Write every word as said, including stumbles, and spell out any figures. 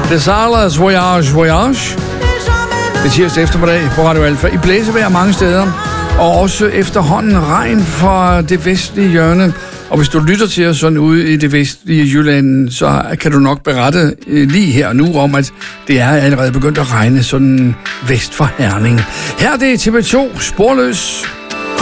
Desalas Voyage Voyage. Det er tirsdag eftermiddag på Radio Alfa. I blæsevejr mange steder, og også efterhånden regn fra det vestlige hjørne. Og hvis du lytter til os sådan ude i det vestlige Jylland, så kan du nok berette lige her og nu om, at det er allerede begyndt at regne sådan vest for Herning. Her er det T V to Sporløs.